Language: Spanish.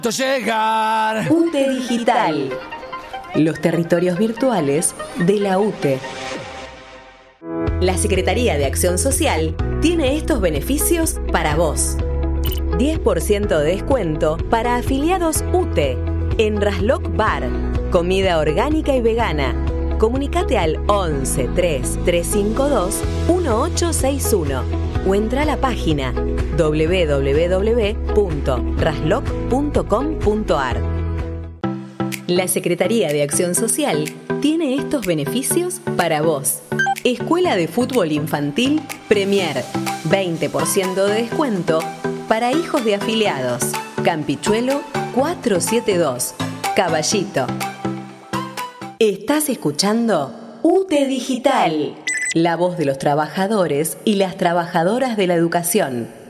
Llegar. UTE Digital. Los territorios virtuales de la UTE. La Secretaría de Acción Social tiene estos beneficios para vos. 10% de descuento para afiliados UTE en Rasloc Bar, comida orgánica y vegana. Comunicate al 11 3 352 1861 o entra a la página www.rasloc.com.ar. La Secretaría de Acción Social tiene estos beneficios para vos. Escuela de Fútbol Infantil Premier, 20% de descuento para hijos de afiliados. Campichuelo 472, Caballito. Estás escuchando UTE Digital, la voz de los trabajadores y las trabajadoras de la educación.